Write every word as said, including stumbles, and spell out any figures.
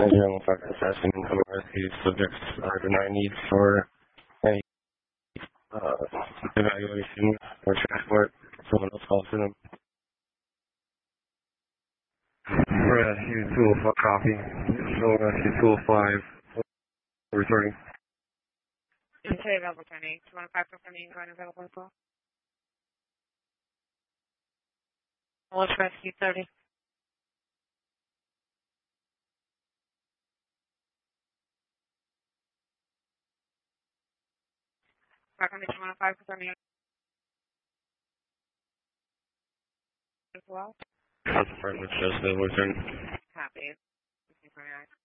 General practice asking whether these subjects are denied needs for any uh, evaluation or transport. Someone else calls for them. Red, Hughes two oh five copy. So Rescue two oh five. Returning. Okay, available twenty. two one five from me, going available as well. Let's rescue thirty. Back on the two one five from me as well. That's the part which says the return. Copy.